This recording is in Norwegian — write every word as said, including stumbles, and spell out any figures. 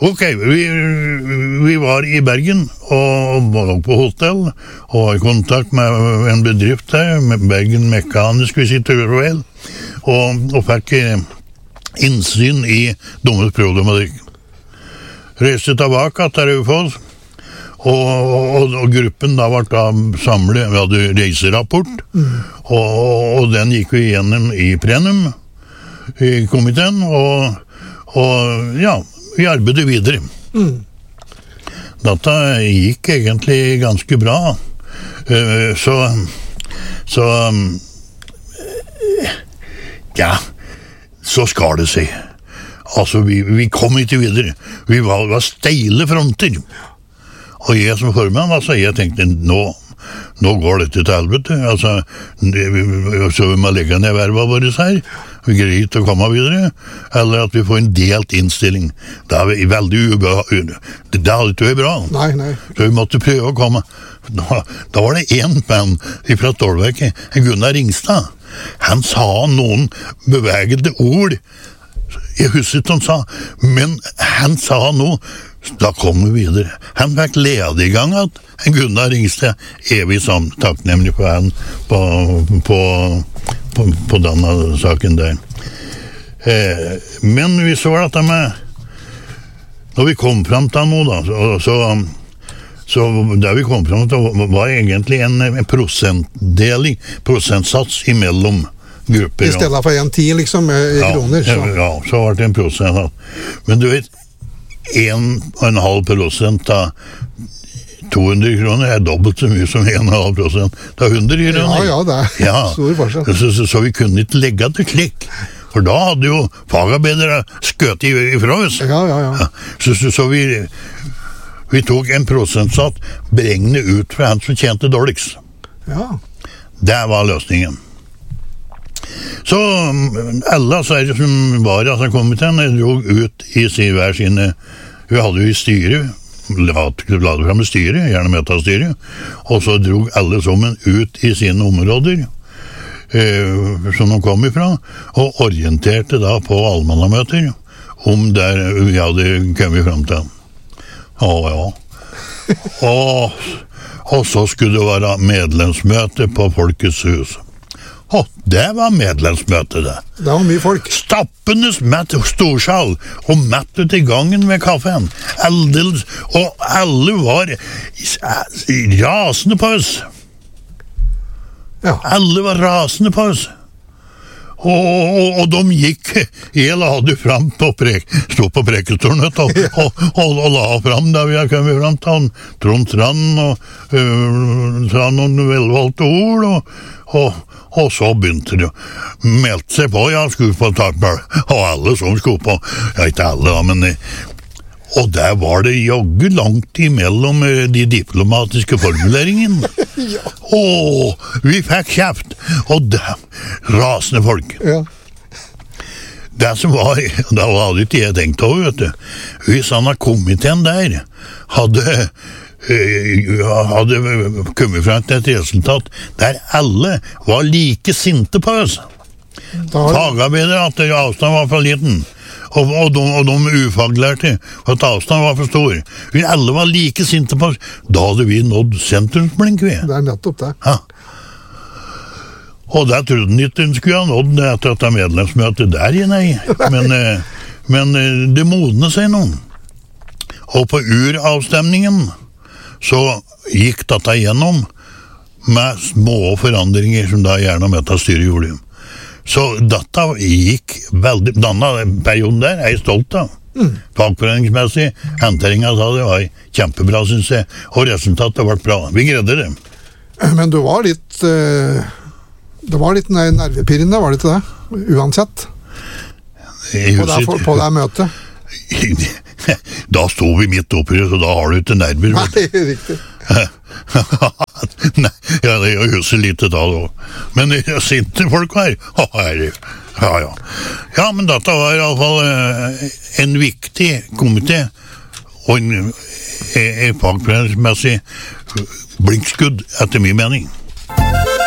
Ok, vi, vi var i Bergen og var på hotell og var i kontakt med en bedrift der, med Bergen Mekanisk Visitorvel, og, og fikk innsyn i deres problematikk. Reiste tilbake til Raufoss, og, og, og gruppen da var da samlet, vi hadde reiserapport, mm. og, og den gikk vi gjennom i plenum i komiteen, og, og ja, vi arbeidet videre. Mm. Dette gikk egentlig ganske bra. Uh, så, så ja, så skar det seg. Altså, vi, vi kom ikke videre. Vi var, var steile fronter. Og jeg som formann, altså, jeg tenkte, nå, nå går dette til helvete. Altså, så vi må legge ned verva våre her. Vi greier ikke å komme videre, eller at vi får en delt innstilling. Det er veldig ubehagelig. Det, det hadde ikke vært bra. Nei, nei. Så vi måtte prøve å komme. Da, da var det en mann fra Stålverket, Gunnar Ringstad. Han sa noen bevegede ord. Jeg husker ikke han sa, men han sa noe. Da kom vi videre. Han fikk lede i gang at Gunnar Ringstad evig samt takknemlig for han på, på På, på denne saken der. Eh, men vi så dette med når vi kom frem til noe da, så, så, så det vi kom frem til var egentlig en, en prosentdeling, prosentsats imellom grupper. I stedet for en ti liksom, i ja, kroner. Så. Ja, så var det en prosent. Men du vet, en og en halv prosent av to hundre kroner er dobbelt så mye som en komma fem prosent. Det er hundre kroner. Ja, ja, det er ja. stor forskjell. Så, så, så vi kunne ikke legge til slik. For da hadde jo fagarbeidere skøt ifra oss. Ja, ja, ja. ja. Så, så, så vi, vi tok en prosentsatt beregnet ut fra han som tjente dårligst. Ja. Det var løsningen. Så alle som var i altså, komiteen drog ut i hver sine. Vi hadde jo i styret la det frem i styret, gjerne metastyret, og så drog alle sammen ut i sine områder eh, som de kom ifra, og orienterte da på allmannamøter om der vi hadde kommet frem til. Ja, ja. Og, og så skulle det være medlemsmøte på Folkets hus. Oh, det var medlemsmøte det. Det var mye folk. Stappendes mett storsal, og mett ut i gangen med kaffen. Aldeles, og alle var rasende på oss. Ja. Alle var rasende på oss. Og, og, og de gikk, jeg la det frem på prek, stod på prekestolen, og, og, og, og la frem der vi har kommet frem til Trond Strand, og øh, sa noen velvalgte ord, og, og Og så begynte det å melde seg på, ja, skulle på tappel, og alle som skulle på, ja, ikke alle da, men, og der var det jogge langt imellom de diplomatiske formuleringene. Ja. Og vi fikk kjeft, og det, rasende folk. Ja. Det som var, da hadde ikke jeg tenkt over, vet du, hvis han av komiteen der hadde hadde kommet frem til et resultat der alle var like sinte på oss. Fagarbeidere at avstand var for liten, og, og, de, og de ufaglærte at avstand var for stor. Vi alle var like sinte på oss. Da hadde vi nådd sentrumsblink, vi. Det er nettopp det. Ja. Og det trodde han ikke hun skulle ha nådd etter at det medlemsmøtet der, nei. Men, men det modne seg noen. Og på uravstemningen så gikk dette igjennom med små forandringer som da gjerne metastyret gjorde. Så dette gikk veldig, denne perioden der er jeg stolt av. Mm. Fagforeningsmessig, henteringen av det var kjempebra, synes jeg, og resultatet ble bra. Vi greide det. Men du var litt, det var litt nervepirrende, var det ikke det? Uansett. På det, på det møtet. Da stod vi midt oppi det, så da har du ikke nerver. Nei, riktig. Nei, ja, det er huset litt da da. Men jeg sinte folk her. Ja, ja. Ja, men dette var i alle fall en viktig komité, og en, en fagforeningsmessig blinkskudd, etter min mening.